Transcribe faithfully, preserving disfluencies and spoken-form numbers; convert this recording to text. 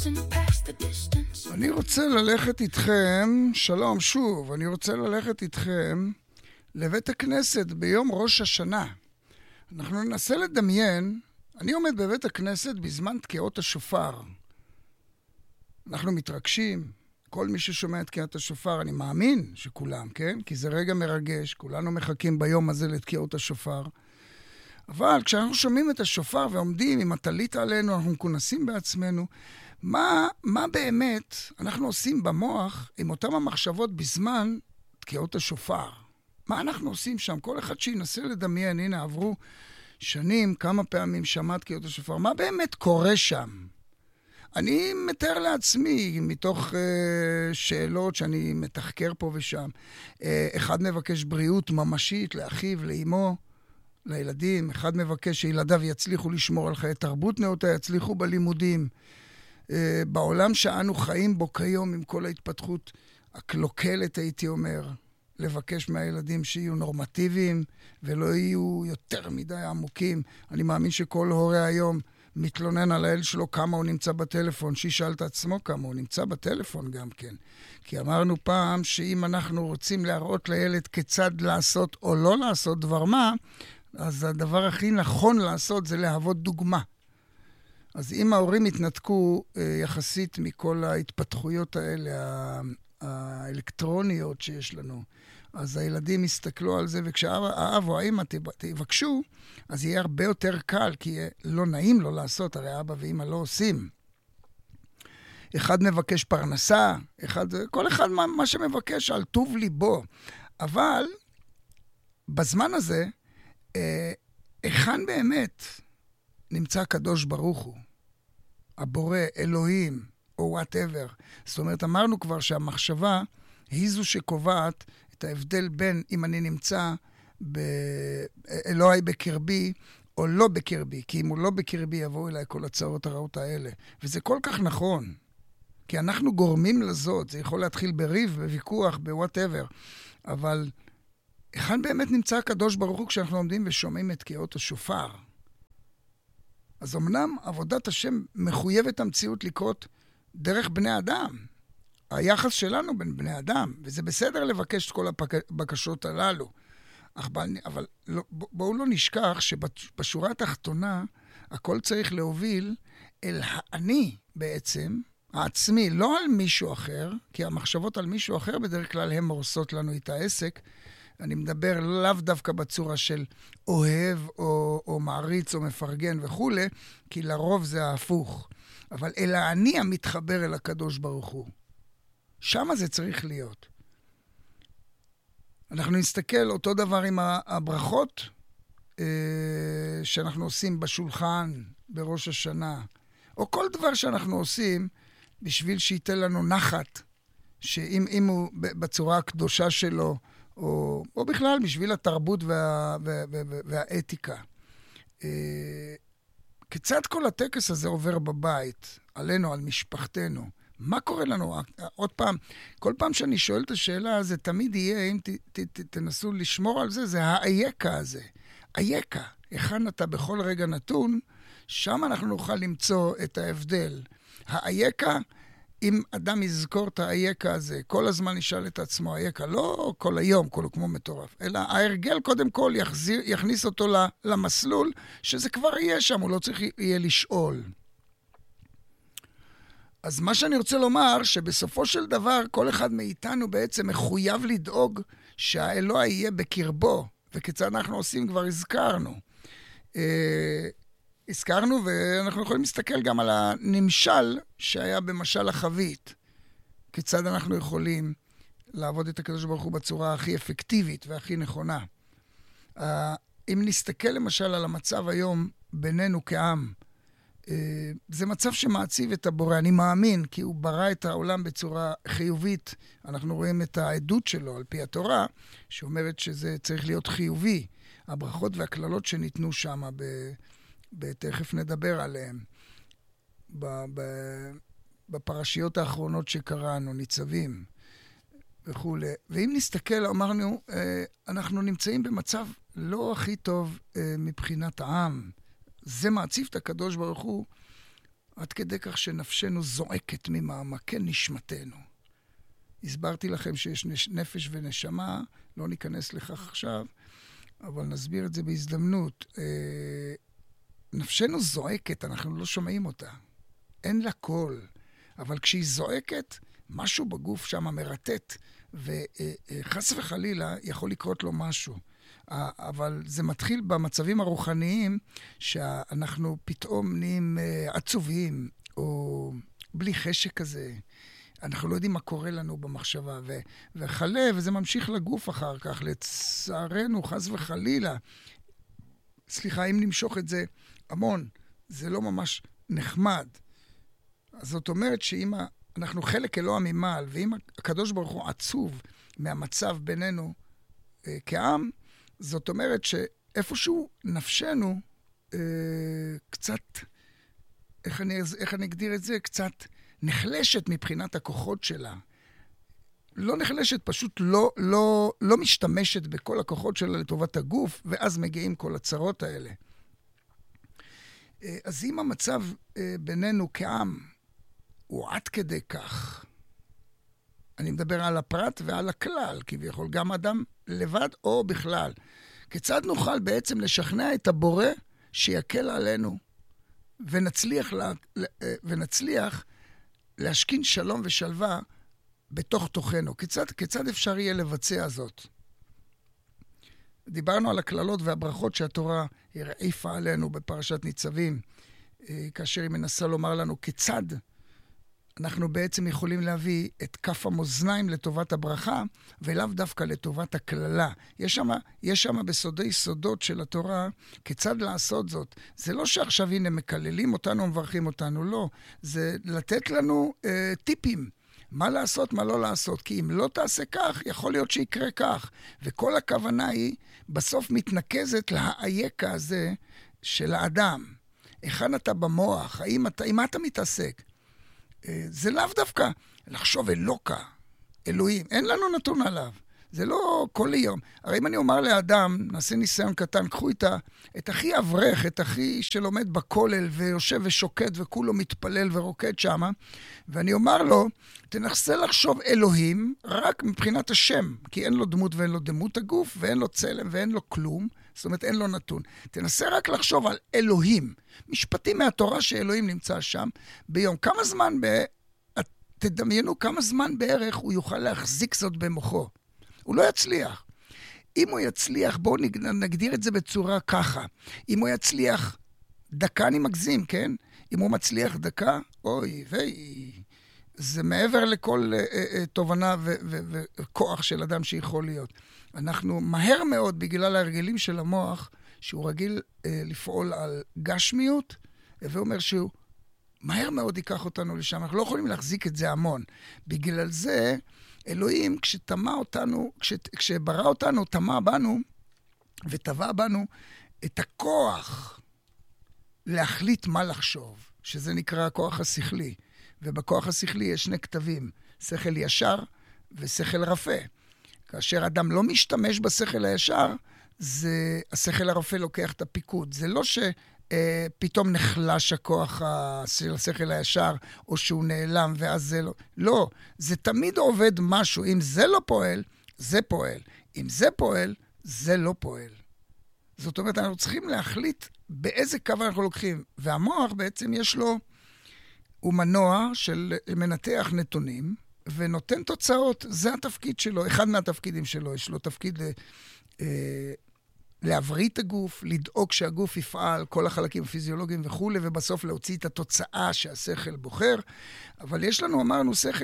אני רוצה ללכת איתכם, שלום שוב, אני רוצה ללכת איתכם לבית הכנסת ביום ראש השנה. אנחנו ננסה לדמיין, אני עומד בבית הכנסת בזמן תקיעות השופר. אנחנו מתרגשים, כל מי ששומע את תקיעת השופר, אני מאמין שכולם, כן? כי זה רגע מרגש, כולנו מחכים ביום הזה לתקיעות השופר. אבל כשאנחנו שומעים את השופר ועומדים עם הטלית עלינו, אנחנו מכונסים בעצמנו, מה, מה באמת אנחנו עושים במוח עם אותם המחשבות בזמן תקיעות השופר? מה אנחנו עושים שם? כל אחד שינסה לדמיין, הנה עברו שנים, כמה פעמים שמע תקיעות השופר, מה באמת קורה שם? אני מתאר לעצמי, מתוך uh, שאלות שאני מתחקר פה ושם, uh, אחד מבקש בריאות ממשית לאחיו, לאמו, לילדים, אחד מבקש שילדיו יצליחו לשמור על חיי תרבות נאותה, יצליחו בלימודים. Uh, בעולם שאנו חיים בו כיום, עם כל ההתפתחות הקלוקלת, הייתי אומר, לבקש מהילדים שיהיו נורמטיביים ולא יהיו יותר מדי עמוקים. אני מאמין שכל הורה היום מתלונן על הילד שלו כמה הוא נמצא בטלפון, שישאל את עצמו כמה הוא נמצא בטלפון גם כן. כי אמרנו פעם שאם אנחנו רוצים להראות לילד כיצד לעשות או לא לעשות דבר מה, אז הדבר הכי נכון לעשות זה להוות דוגמה. אז אם ההורים התנתקו יחסית מכל ההתפתחויות האלה, האלקטרוניות שיש לנו, אז הילדים יסתכלו על זה, וכשהאב או האמא תבקשו, אז יהיה הרבה יותר קל, כי לא נעים לו לעשות, הרי אבא ואמא לא עושים. אחד מבקש פרנסה, אחד, כל אחד מה, מה שמבקש על טוב ליבו. אבל בזמן הזה, היכן באמת נמצא הקדוש ברוך הוא, הבורא, אלוהים, או whatever. זאת אומרת, אמרנו כבר שהמחשבה היא זו שקובעת את ההבדל בין אם אני נמצא ב... אלוהי בקרבי או לא בקרבי, כי אם הוא לא בקרבי יבואו אליי כל הצעות הרעות האלה. וזה כל כך נכון, כי אנחנו גורמים לזאת, זה יכול להתחיל בריב, בוויכוח, ב-whatever, אבל היכן באמת נמצא הקדוש ברוך הוא כשאנחנו עומדים ושומעים את תקיעות השופר? אז אמנם עבודת השם מחויבת המציאות לקרות דרך בני אדם. היחס שלנו בין בני אדם, וזה בסדר לבקש את כל הבקשות הללו. אבל, אבל לא, בואו לא נשכח שבשורה התחתונה הכל צריך להוביל אל האני בעצם, העצמי, לא על מישהו אחר, כי המחשבות על מישהו אחר בדרך כלל הן מורסות לנו את העסק. אני מדבר לאו דווקא בצורה של אוהב או, או מעריץ או מפרגן וכו', כי לרוב זה ההפוך. אבל אל האני המתחבר אל הקדוש ברוך הוא. שם זה צריך להיות. אנחנו נסתכל אותו דבר עם הברכות אה, שאנחנו עושים בשולחן, בראש השנה, או כל דבר שאנחנו עושים בשביל שייתן לנו נחת, שאם אם הוא בצורה הקדושה שלו, או, או בכלל בשביל התרבות וה, וה, וה, וה, והאתיקה. אה, כיצד כל הטקס הזה עובר בבית, עלינו, על משפחתנו? מה קורה לנו? עוד פעם, כל פעם שאני שואל את השאלה, זה תמיד יהיה, אם ת, ת, ת, תנסו לשמור על זה, זה האייקה הזה. אייקה, היכן אתה בכל רגע נתון, שם אנחנו נוכל למצוא את ההבדל. האייקה, אם אדם יזכור את האייקה הזה, כל הזמן ישאל את עצמו, האייקה, לא כל היום, כל כמו מטורף, אלא ההרגל קודם כל יחזיר, יכניס אותו למסלול, שזה כבר יהיה שם, הוא לא צריך יהיה לשאול. אז מה שאני רוצה לומר, שבסופו של דבר, כל אחד מאיתנו בעצם מחויב לדאוג שהאלוה יהיה בקרבו, וכיצד אנחנו עושים כבר הזכרנו. אה, הזכרנו, ואנחנו יכולים להסתכל גם על הנמשל שהיה במשל החבית. כיצד אנחנו יכולים לעבוד את הקדוש ברוך הוא בצורה הכי אפקטיבית והכי נכונה. אה, אם נסתכל למשל על המצב היום בינינו כעם, זה מצב שמעציב את הבורא, אני מאמין, כי הוא ברא את העולם בצורה חיובית. אנחנו רואים את העדות שלו על פי התורה, שאומרת שזה צריך להיות חיובי. הברכות והכללות שניתנו שם, תכף נדבר עליהם, בפרשיות האחרונות שקראנו, ניצבים וכו'. ואם נסתכל, אמרנו, אנחנו נמצאים במצב לא הכי טוב מבחינת העם. זה מעציב את הקדוש ברוך הוא, עד כדי כך שנפשנו זועקת ממעמקי נשמתנו. הסברתי לכם שיש נפש ונשמה, לא ניכנס לכך עכשיו, אבל נסביר את זה בהזדמנות. נפשנו זועקת, אנחנו לא שומעים אותה. אין לה קול, אבל כשהיא זועקת, משהו בגוף שם מרטט, וחס וחלילה יכול לקרות לו משהו. אבל זה מתחיל במצבים הרוחניים, שאנחנו פתאום נהיים עצובים, או בלי חשק כזה. אנחנו לא יודעים מה קורה לנו במחשבה, ו- וחלה, וזה ממשיך לגוף אחר כך, לצערנו, חס וחלילה. סליחה, אם נמשוך את זה המון, זה לא ממש נחמד. אז זאת אומרת שאם אנחנו חלק אלוה ממעל, ואם הקדוש ברוך הוא עצוב מהמצב בינינו אה, כעם, זאת אומרת שאיפשהו נפשנו אה, קצת, איך אני, איך אני אגדיר את זה? קצת נחלשת מבחינת הכוחות שלה. לא נחלשת, פשוט לא, לא, לא משתמשת בכל הכוחות שלה לטובת הגוף, ואז מגיעים כל הצרות האלה. אז אם המצב בינינו כעם הוא עד כדי כך, אני מדבר על הפרט ועל הכלל, כביכול גם אדם לבד או בכלל, כיצד נוכל בעצם לשכנע את הבורא שיקל עלינו, ונצליח, לה, ונצליח להשכין שלום ושלווה בתוך תוכנו. כיצד, כיצד אפשר יהיה לבצע זאת? דיברנו על הכללות והברכות שהתורה הרעיפה עלינו בפרשת ניצבים, כאשר היא מנסה לומר לנו כיצד אנחנו בעצם יכולים להביא את כף המאזניים לטובת הברכה, ולאו דווקא לטובת הכללה. יש שם, יש שם בסודי סודות של התורה כיצד לעשות זאת. זה לא שעכשיו הנה מקללים אותנו ומברכים אותנו, לא. זה לתת לנו אה, טיפים. מה לעשות, מה לא לעשות. כי אם לא תעשה כך, יכול להיות שיקרה כך. וכל הכוונה היא בסוף מתנקזת להייקה הזה של האדם. היכן אתה במוח? האם אתה, עם מה אתה מתעסק? זה לאו דווקא לחשוב אלוקה, אלוהים. אין לנו נתון עליו. זה לא כל יום. הרי אם אני אומר לאדם, נעשה ניסיון קטן, קחו את, את הכי אברך, את הכי שלומד בכולל ויושב ושוקד וכולו מתפלל ורוקד שמה, ואני אומר לו, תנסה לחשוב אלוהים רק מבחינת השם, כי אין לו דמות ואין לו דמות הגוף, ואין לו צלם ואין לו כלום, זאת אומרת אין לו נתון. תנסה רק לחשוב על אלוהים, משפטים מהתורה שאלוהים נמצא שם, ביום. כמה זמן, ב... תדמיינו כמה זמן בערך הוא יוכל להחזיק זאת במוחו. הוא לא יצליח. אם הוא יצליח, בואו נגדיר את זה בצורה ככה. אם הוא יצליח, דקה אני מגזים, כן? אם הוא מצליח דקה, אוי, ואי, זה מעבר לכל אה, אה, תובנה ו- ו- וכוח של אדם שיכול להיות. אנחנו מהר מאוד, בגלל ההרגלים של המוח, שהוא רגיל אה, לפעול על גשמיות, ואומר שהוא מהר מאוד ייקח אותנו לשם. אנחנו לא יכולים להחזיק את זה המון. בגלל זה, אלוהים, כשתמה אותנו, כש, כשברא אותנו, תמה בנו, וטבע בנו את הכוח להחליט מה לחשוב, שזה נקרא הכוח השכלי. ובכוח השכלי יש שני כתבים, שכל ישר ושכל רפה. כאשר אדם לא משתמש בשכל הישר, זה, השכל הרפה לוקח את הפיקוד. זה לא ש... Uh, פתאום נחלש הכוח של השכל הישר, או שהוא נעלם, ואז זה לא. לא, זה תמיד עובד משהו. אם זה לא פועל, זה פועל. אם זה פועל, זה לא פועל. זאת אומרת, אנחנו צריכים להחליט באיזה קו אנחנו לוקחים. והמוח בעצם יש לו, הוא מנוע של מנתח נתונים, ונותן תוצאות. זה התפקיד שלו, אחד מהתפקידים שלו. יש לו תפקיד ל... Uh, להבריא את הגוף, לדאוג שהגוף יפעל, כל החלקים הפיזיולוגיים וכו', ובסוף להוציא את התוצאה שהשכל בוחר. אבל יש לנו, אמרנו, שכל